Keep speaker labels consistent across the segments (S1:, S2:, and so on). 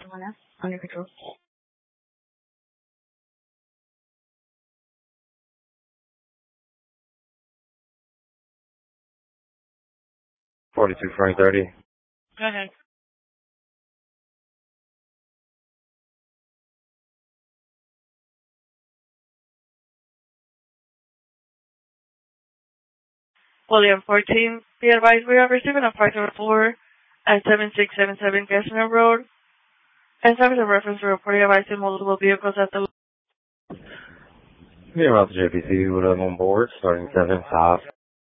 S1: Under control.
S2: $42 Frank 30.
S1: Go ahead. William 14, be advised we are receiving a 504 at 7677 Gessner Road. And service in reference to reporting advising multiple vehicles at the...
S2: Here about the JPC with them on board, starting 7-5.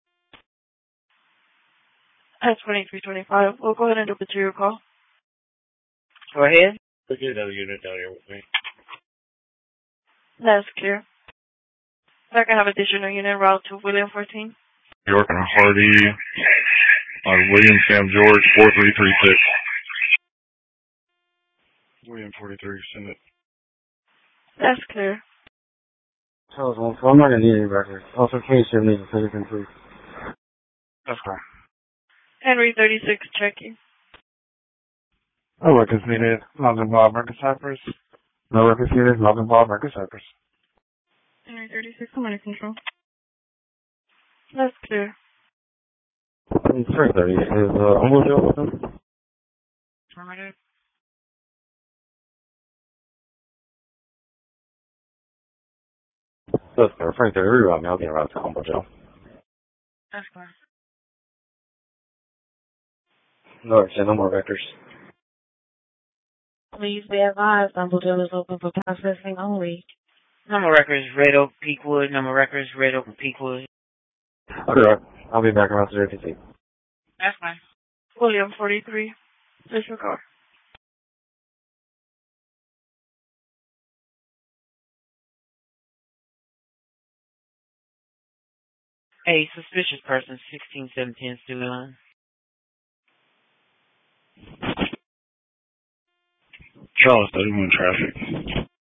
S1: At 2325. We'll go ahead and do the your call.
S3: Go ahead. Let's get another unit down here with me.
S1: That's clear. If I can have additional unit route to William 14.
S4: York and Hardy on William Sam George 4336. William 43, send it.
S1: That's clear.
S2: Telephone, so I'm not going to need any records. Also, case you need a citizen proof.
S4: That's fine.
S1: Henry 36 checking.
S4: No records needed. London Bob, Marcus Cypress. No records needed. London Bob, Marcus Cypress.
S1: Henry 36, I'm under control. That's clear.
S2: Frank 30, is Uncle with them?
S1: Affirmative.
S2: That's clear. Frank 30, reroute me. I'll get around to Humble Joe.
S1: That's clear.
S2: No more vectors.
S1: Please be advised, Humble Joe is open for processing only.
S3: Number records, Red Oak, Peakwood. Number records, Red Oak, Peakwood.
S2: Okay, I'll be back around to JPC.
S1: That's fine. William 43, disregard.
S3: A suspicious person, 1617 Stewie Line.
S4: Charles 31 traffic.